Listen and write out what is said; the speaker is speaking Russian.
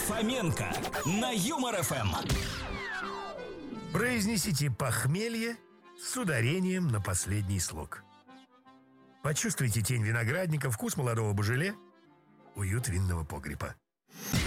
Фоменко на Юмор ФМ. Произнесите похмелье с ударением на последний слог. Почувствуйте тень виноградника, вкус молодого божеле, уют винного погреба.